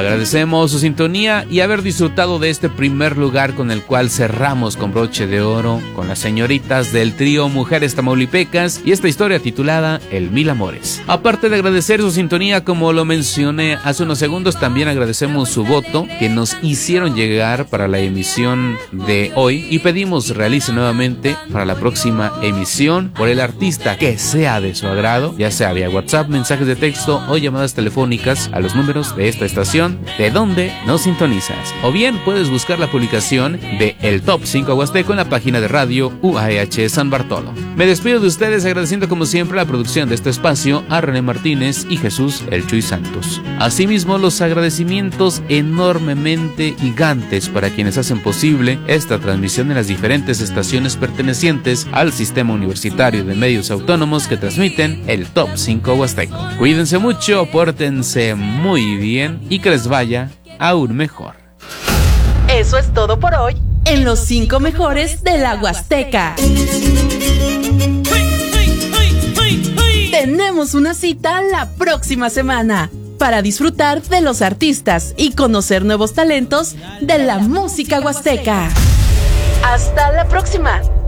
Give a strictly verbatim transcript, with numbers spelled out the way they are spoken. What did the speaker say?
Agradecemos su sintonía y haber disfrutado de este primer lugar con el cual cerramos con broche de oro con las señoritas del trío Mujeres Tamaulipecas y esta historia titulada El Mil Amores. Aparte de agradecer su sintonía, como lo mencioné hace unos segundos, también agradecemos su voto que nos hicieron llegar para la emisión de hoy y pedimos realice nuevamente para la próxima emisión por el artista que sea de su agrado, ya sea vía WhatsApp, mensajes de texto o llamadas telefónicas a los números de esta estación de donde nos sintonizas. O bien puedes buscar la publicación de El Top cinco Huasteco en la página de radio U A H San Bartolo. Me despido de ustedes agradeciendo como siempre la producción de este espacio a René Martínez y Jesús El Chuy Santos. Asimismo, los agradecimientos enormemente gigantes para quienes hacen posible esta transmisión en las diferentes estaciones pertenecientes al Sistema Universitario de Medios Autónomos que transmiten el Top cinco Huasteco. Cuídense mucho, pórtense muy bien y que les vaya aún mejor. Eso es todo por hoy en los cinco mejores de la Huasteca. Tenemos una cita la próxima semana para disfrutar de los artistas y conocer nuevos talentos de la música huasteca. Hasta la próxima.